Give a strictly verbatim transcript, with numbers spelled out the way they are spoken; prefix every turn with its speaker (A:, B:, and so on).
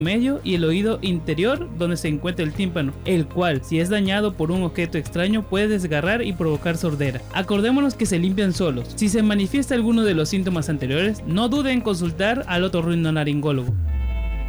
A: medio y el oído interior donde se encuentra el tímpano, el cual si es dañado por un objeto extraño puede desgarrar y provocar sordera. Acordémonos que se limpian solos. Si se manifiesta alguno de los síntomas anteriores, no duden en consultar al otorrinolaringólogo.